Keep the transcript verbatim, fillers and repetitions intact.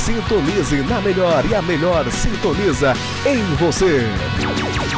Sintonize na melhor e a melhor sintoniza em você.